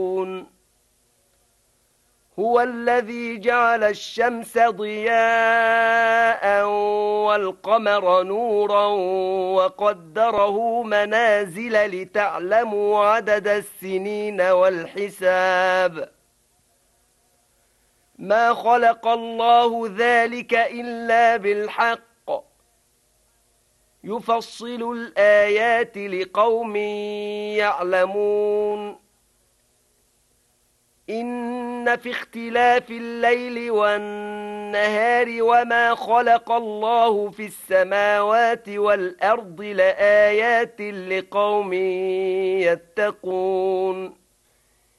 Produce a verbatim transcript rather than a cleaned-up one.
هو الذي جعل الشمس ضياء والقمر نورا وقدره منازل لتعلموا عدد السنين والحساب ما خلق الله ذلك إلا بالحق يفصل الآيات لقوم يعلمون إن في اختلاف الليل والنهار وما خلق الله في السماوات والأرض لآيات لقوم يتقون